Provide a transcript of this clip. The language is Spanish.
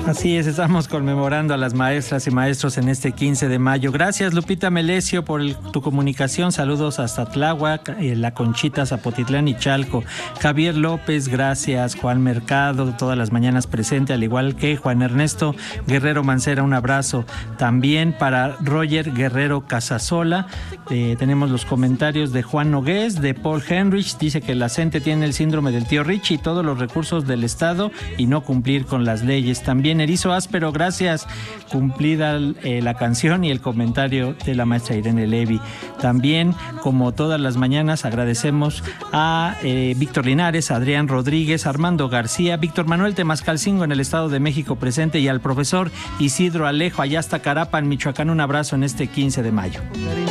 Así es, estamos conmemorando a las maestras y maestros en este 15 de mayo. Gracias, Lupita Melesio, por tu comunicación. Saludos hasta Tláhuac, La Conchita, Zapotitlán y Chalco. Javier López, gracias. Juan Mercado, todas las mañanas presente, al igual que Juan Ernesto Guerrero Mancera, un abrazo. También para Roger Guerrero Casasola. Tenemos los comentarios de Juan Nogués, de Paul Henrich. Dice que la gente tiene el síndrome del tío Richie y todos los recursos del Estado y no cumplir con las leyes. También Erizo Áspero, gracias. Cumplida la canción y el comentario de la maestra Irene Levy. También, como todas las mañanas, agradecemos a Víctor Linares, Adrián Rodríguez, Armando García, Víctor Manuel Temascalcingo en el Estado de México presente y al profesor Isidro Alejo allá hasta Carapan, Michoacán. Un abrazo en este 15 de mayo.